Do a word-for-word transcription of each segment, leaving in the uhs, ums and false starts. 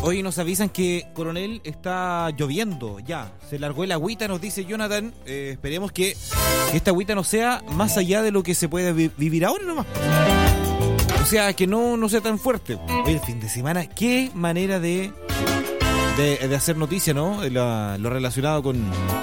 Hoy nos avisan que, coronel, está lloviendo ya. Se largó el agüita, nos dice Jonathan. Eh, esperemos que, que esta agüita no sea más allá de lo que se puede vi- vivir ahora nomás. O sea, que no, no sea tan fuerte. Hoy el fin de semana, qué manera de, de, de hacer noticia, ¿no? Lo, lo relacionado con,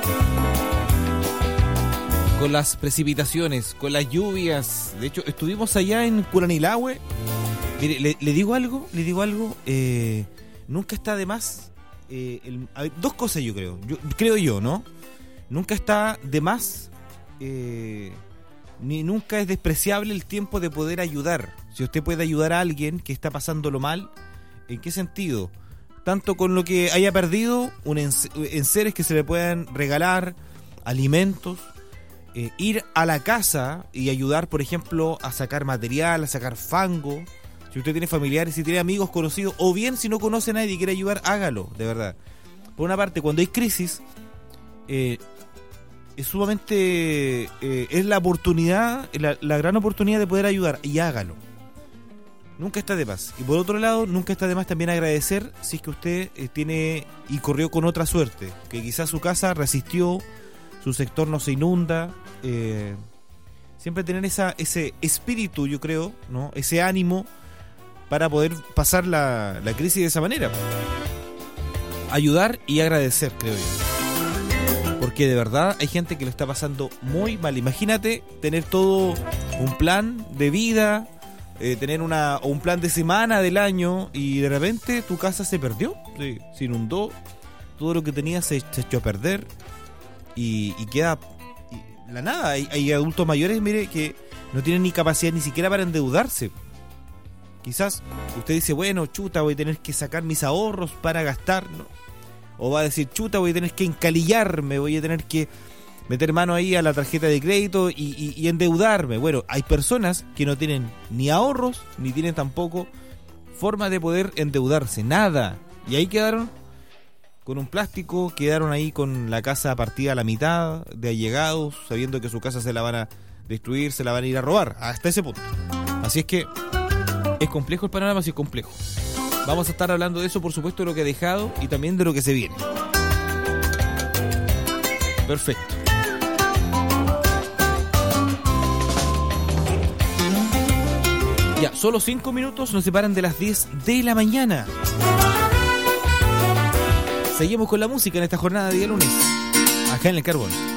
con las precipitaciones, con las lluvias. De hecho, estuvimos allá en Curanilahue. Mire, le, le digo algo, le digo algo. Eh, nunca está de más. Eh, el, a ver, dos cosas yo creo. Yo, creo yo, ¿no? Nunca está de más. Eh, ni nunca es despreciable el tiempo de poder ayudar. Si usted puede ayudar a alguien que está pasándolo mal, ¿en qué sentido? Tanto con lo que haya perdido, un ens- enseres que se le puedan regalar, alimentos, eh, ir a la casa y ayudar, por ejemplo, a sacar material, a sacar fango. Si usted tiene familiares, si tiene amigos conocidos, o bien si no conoce a nadie y quiere ayudar, hágalo, de verdad. Por una parte, cuando hay crisis, eh, es sumamente, eh, es la oportunidad, la, la gran oportunidad de poder ayudar, y hágalo. Nunca está de más. Y por otro lado, nunca está de más también agradecer si es que usted eh, tiene y corrió con otra suerte, que quizás su casa resistió, su sector no se inunda. Eh, siempre tener esa, ese espíritu, yo creo, ¿no? Ese ánimo para poder pasar la, la crisis de esa manera. Ayudar y agradecer, creo yo. Porque de verdad hay gente que lo está pasando muy mal. Imagínate tener todo un plan de vida, eh, tener una o un plan de semana del año, y de repente tu casa se perdió, sí, se inundó, todo lo que tenías se, se echó a perder y, y queda y la nada. Hay, hay adultos mayores, mire, que no tienen ni capacidad ni siquiera para endeudarse. Quizás usted dice, bueno, chuta, voy a tener que sacar mis ahorros para gastar, ¿no? O va a decir, chuta, voy a tener que encalillarme, voy a tener que meter mano ahí a la tarjeta de crédito y, y, y endeudarme. Bueno, hay personas que no tienen ni ahorros, ni tienen tampoco forma de poder endeudarse, nada. Y ahí quedaron con un plástico, quedaron ahí con la casa partida a la mitad, de allegados, sabiendo que su casa se la van a destruir, se la van a ir a robar, hasta ese punto. Así es que es complejo el panorama, sí es complejo. Vamos a estar hablando de eso, por supuesto, de lo que ha dejado y también de lo que se viene. Perfecto. Ya, solo cinco minutos nos separan de las diez de la mañana. Seguimos con la música en esta jornada de día lunes, acá en el Carbón.